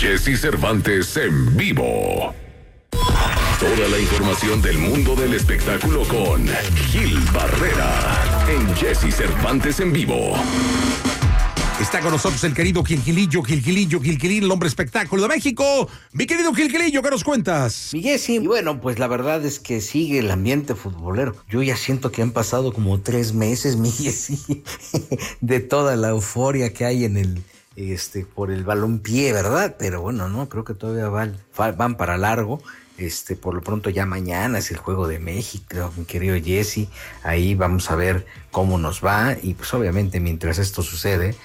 Jesse Cervantes en vivo. Toda la información del mundo del espectáculo con Gil Barrera en Jesse Cervantes en vivo. Está con nosotros el querido Gilgilillo, el hombre espectáculo de México. Mi querido Gilgilillo, ¿qué nos cuentas? Mi Jesse, y bueno, pues la verdad es que sigue el ambiente futbolero. Yo ya siento que han pasado como 3 meses, mi Jesse, de toda la euforia que hay en el por el balompié, ¿verdad? Pero bueno, no, creo que todavía van para largo. Por lo pronto ya mañana es el Juego de México, mi querido Jesse. Ahí vamos a ver cómo nos va. Y pues obviamente mientras esto sucede,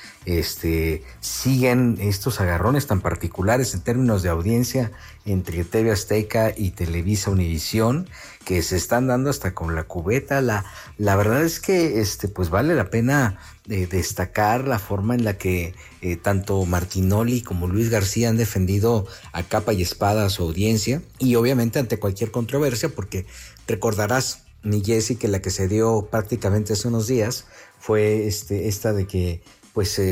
siguen estos agarrones tan particulares en términos de audiencia entre TV Azteca y Televisa Univisión, que se están dando hasta con la cubeta. La verdad es que pues vale la pena destacar la forma en la que tanto Martinoli como Luis García han defendido a capa y espada a su audiencia, y obviamente ante cualquier controversia, porque recordarás, mi Jesse, que la que se dio prácticamente hace unos días fue esta de que pues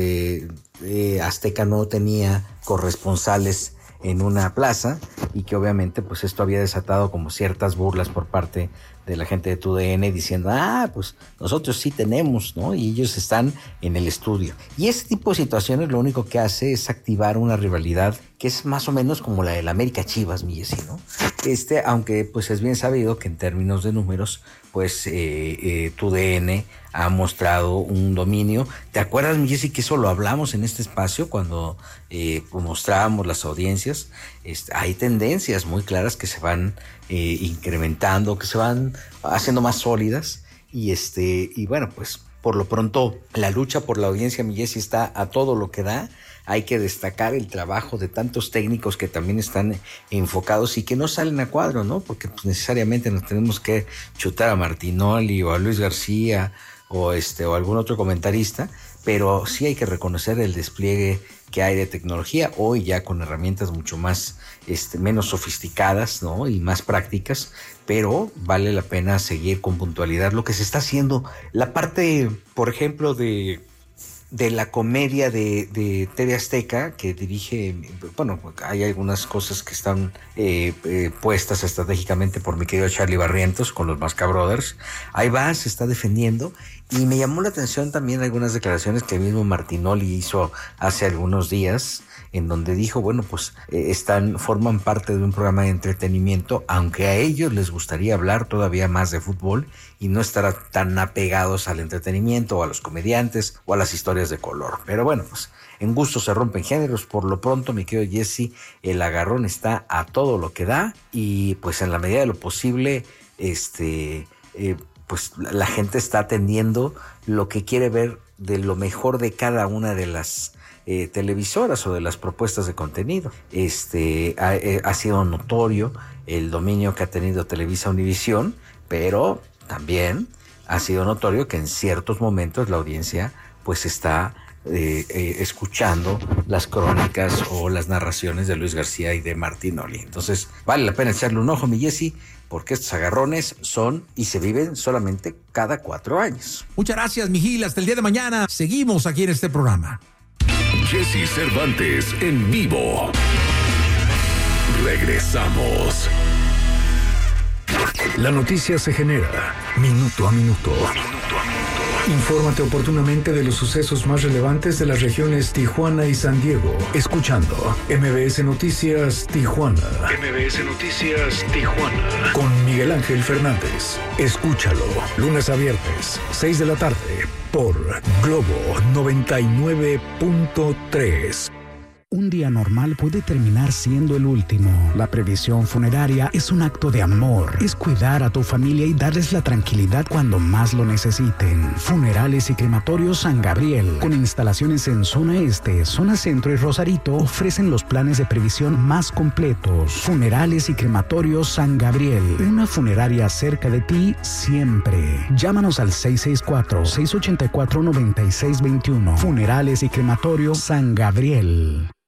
Azteca no tenía corresponsales en una plaza, y que obviamente pues esto había desatado como ciertas burlas por parte de la gente de TUDN diciendo, pues nosotros sí tenemos, ¿no? Y ellos están en el estudio. Y ese tipo de situaciones lo único que hace es activar una rivalidad que es más o menos como la del América Chivas, mi Jesse, ¿no? Aunque pues es bien sabido que en términos de números, pues TUDN ha mostrado un dominio. ¿Te acuerdas, mi Jesse, que eso lo hablamos en este espacio cuando mostrábamos las audiencias? Hay tendencias muy claras que se van incrementando, que se van haciendo más sólidas, y bueno, pues por lo pronto la lucha por la audiencia, mi Jesse, está a todo lo que da. Hay que destacar el trabajo de tantos técnicos que también están enfocados y que no salen a cuadro, ¿no? Porque pues, necesariamente nos tenemos que chutar a Martinoli o a Luis García o algún otro comentarista, pero sí hay que reconocer el despliegue que hay de tecnología hoy ya con herramientas mucho más menos sofisticadas, ¿no? Y más prácticas, pero vale la pena seguir con puntualidad lo que se está haciendo. La parte, por ejemplo, de la comedia de TV Azteca, que dirige, bueno, hay algunas cosas que están puestas estratégicamente por mi querido Charlie Barrientos con los Masca Brothers. Ahí va, se está defendiendo, y me llamó la atención también algunas declaraciones que el mismo Martinoli hizo hace algunos días, en donde dijo, bueno, pues forman parte de un programa de entretenimiento, aunque a ellos les gustaría hablar todavía más de fútbol y no estar tan apegados al entretenimiento o a los comediantes o a las historias de color. Pero bueno, pues en gusto se rompen géneros. Por lo pronto, mi querido Jesse, el agarrón está a todo lo que da, y pues en la medida de lo posible, pues la gente está atendiendo lo que quiere ver de lo mejor de cada una de las televisoras o de las propuestas de contenido. Ha sido notorio el dominio que ha tenido Televisa Univisión, pero también ha sido notorio que en ciertos momentos la audiencia pues está escuchando las crónicas o las narraciones de Luis García y de Martinoli. Entonces vale la pena echarle un ojo, mi Jesse, porque estos agarrones son y se viven solamente cada 4 años. Muchas gracias, mi Gil. Hasta el día de mañana. Seguimos aquí en este programa. Jesse Cervantes en vivo. Regresamos. La noticia se genera minuto a minuto. Infórmate oportunamente de los sucesos más relevantes de las regiones Tijuana y San Diego, escuchando MBS Noticias Tijuana. MBS Noticias Tijuana. Con Miguel Ángel Fernández. Escúchalo, lunes a viernes, 6 de la tarde, por Globo 99.3. Un día normal puede terminar siendo el último. La previsión funeraria es un acto de amor. Es cuidar a tu familia y darles la tranquilidad cuando más lo necesiten. Funerales y Crematorios San Gabriel, con instalaciones en zona este, zona centro y Rosarito, ofrecen los planes de previsión más completos. Funerales y Crematorios San Gabriel, una funeraria cerca de ti siempre. Llámanos al 664-684-9621. Funerales y Crematorios San Gabriel.